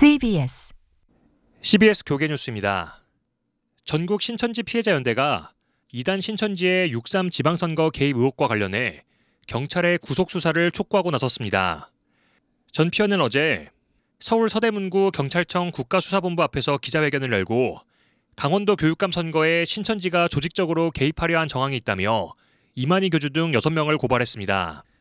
CBS 교계 뉴스입니다. 전국 신천지 피해자연대가 이단 신천지의 6.3 지방선거 개입 의혹과 관련해 경찰의 구속 수사를 촉구하고 나섰습니다. 전 피원은 어제 서울 서대문구 경찰청 국가수사본부 앞에서 기자회견을 열고 강원도 교육감 선거에 신천지가 조직적으로 개입하려 한 정황이 있다며 이만희 교주 등 6명을 고발했습니다.